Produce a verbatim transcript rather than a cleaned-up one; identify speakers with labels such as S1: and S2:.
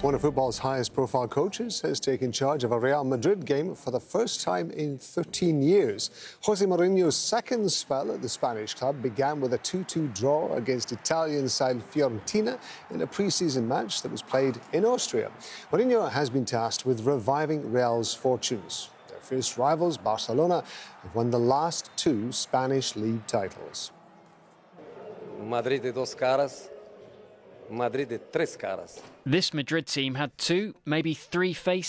S1: One of football's highest profile coaches has taken charge of a Real Madrid game for the first time in thirteen years. Jose Mourinho's second spell at the Spanish club began with a two two draw against Italian side Fiorentina in a pre-season match that was played in Austria. Mourinho has been tasked with reviving Real's fortunes. Their fierce rivals, Barcelona, have won the last two Spanish league titles.
S2: Madrid de dos caras, Madrid de tres caras.
S3: This Madrid team had two, maybe three faces.